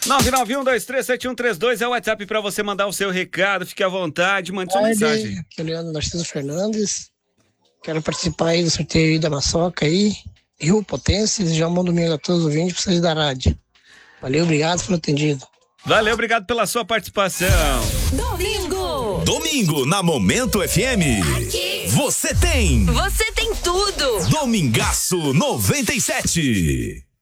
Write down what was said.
991237132 é o WhatsApp para você mandar o seu recado. Fique à vontade, mande sua mensagem. Aqui é o Leandro Narciso Fernandes. Quero participar aí do sorteio aí da Maçoca aí. Rio Potência. Desejar um bom domingo a todos os ouvintes, vocês da rádio. Valeu, obrigado pelo atendido. Valeu, obrigado pela sua participação. Domingo na Momento FM. Aqui. Você tem tudo. Domingaço 97.